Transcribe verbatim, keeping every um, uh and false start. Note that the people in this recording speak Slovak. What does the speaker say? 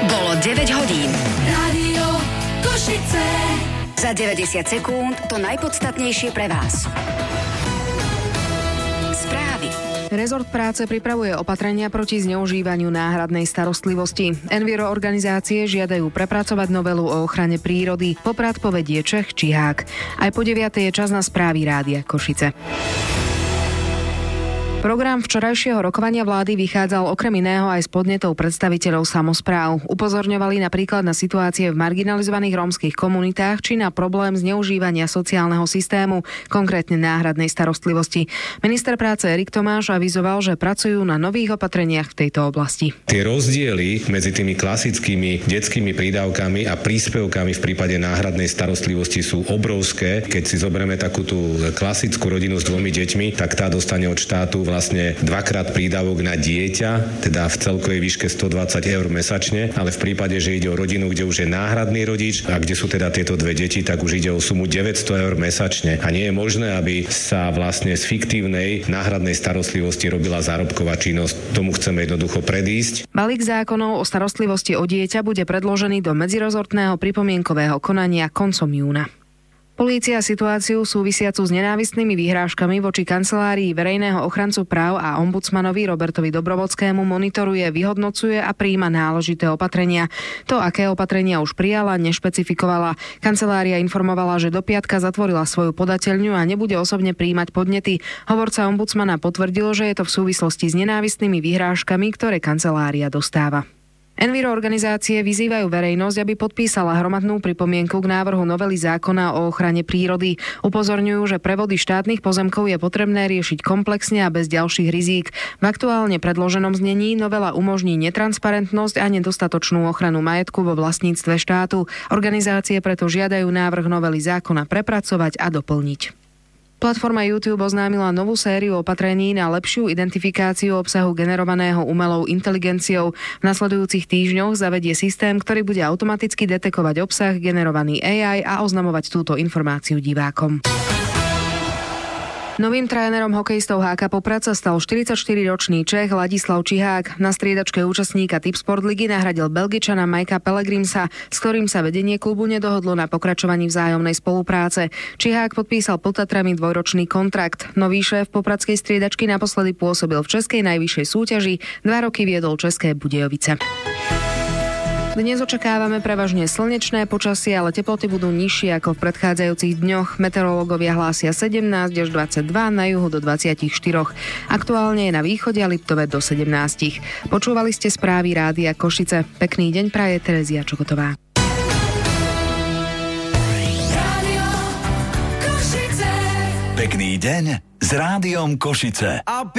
Bolo deväť hodín. Rádio Košice. Za deväťdesiat sekúnd to najpodstatnejšie pre vás. Správy. Rezort práce pripravuje opatrenia proti zneužívaniu náhradnej starostlivosti. Enviro organizácie žiadajú prepracovať novelu o ochrane prírody. Poprad povedie Čech Čihák. Aj po deviatej je čas na správy Rádia Košice. Program včerajšieho rokovania vlády vychádzal okrem iného aj z podnetov predstaviteľov samospráv. Upozorňovali napríklad na situácie v marginalizovaných rómskych komunitách či na problém zneužívania sociálneho systému, konkrétne náhradnej starostlivosti. Minister práce Erik Tomáš avizoval, že pracujú na nových opatreniach v tejto oblasti. Tie rozdiely medzi tými klasickými detskými prídavkami a príspevkami v prípade náhradnej starostlivosti sú obrovské. Keď si zoberieme takú tú klasickú rodinu s dvomi deťmi, tak tá dostane od štátu vlastne dvakrát prídavok na dieťa, teda v celkovej výške stodvadsať eur mesačne, ale v prípade, že ide o rodinu, kde už je náhradný rodič a kde sú teda tieto dve deti, tak už ide o sumu deväťsto eur mesačne. A nie je možné, aby sa vlastne z fiktívnej náhradnej starostlivosti robila zárobková činnosť. Tomu chceme jednoducho predísť. Balík zákonov o starostlivosti o dieťa bude predložený do medzirezortného pripomienkového konania koncom júna. Polícia situáciu súvisiacu s nenávistnými vyhrážkami voči kancelárii verejného ochrancu práv a ombudsmanovi Robertovi Dobrovodskému monitoruje, vyhodnocuje a prijíma náležité opatrenia. To, aké opatrenia už prijala, nešpecifikovala. Kancelária informovala, že do piatka zatvorila svoju podateľňu a nebude osobne prijímať podnety. Hovorca ombudsmana potvrdil, že je to v súvislosti s nenávistnými vyhrážkami, ktoré kancelária dostáva. Enviro organizácie vyzývajú verejnosť, aby podpísala hromadnú pripomienku k návrhu novely zákona o ochrane prírody. Upozorňujú, že prevody štátnych pozemkov je potrebné riešiť komplexne a bez ďalších rizík. V aktuálne predloženom znení novela umožní netransparentnosť a nedostatočnú ochranu majetku vo vlastníctve štátu. Organizácie preto žiadajú návrh novely zákona prepracovať a doplniť. Platforma YouTube oznámila novú sériu opatrení na lepšiu identifikáciu obsahu generovaného umelou inteligenciou. V nasledujúcich týždňoch zavedie systém, ktorý bude automaticky detekovať obsah generovaný á í a oznamovať túto informáciu divákom. Novým trénerom hokejistov há ká Poprad sa stal štyridsaťštyriročný Čech Ladislav Čihák. Na striedačke účastníka Tipsport ligy nahradil Belgičana Mikea Pellegrimsa, s ktorým sa vedenie klubu nedohodlo na pokračovaní vzájomnej spolupráce. Čihák podpísal pod Tatrami dvojročný kontrakt. Nový šéf popradskej striedačky naposledy pôsobil v českej najvyššej súťaži, dva roky viedol České Budějovice. Dnes očakávame prevažne slnečné počasie, ale teploty budú nižšie ako v predchádzajúcich dňoch. Meteorológovia hlásia sedemnásť až dvadsaťdva, na juhu do dvadsaťštyri. Aktuálne je na východe a Liptove do sedemnásť. Počúvali ste správy Rádia Košice. Pekný deň praje Terezia Čokotová. Pekný deň s Rádiom Košice.